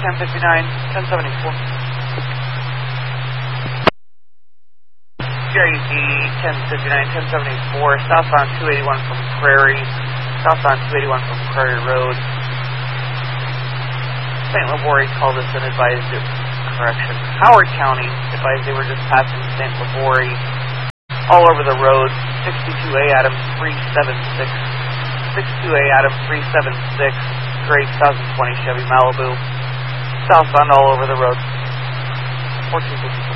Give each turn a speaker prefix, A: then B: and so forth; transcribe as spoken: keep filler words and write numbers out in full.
A: ten fifty-nine, ten seventy-four. G R U T ten fifty-nine, ten seventy-four, southbound two eighty-one from Prairie, southbound two eighty-one from Prairie Road. Saint Labori called us and advised it, correction, Howard County advised they were just passing Saint Labori, all over the road, sixty-two A Adams three seven six, sixty-two A Adams three seven six, gray two thousand twenty Chevy Malibu, southbound all over the road, fourteen fifty-four.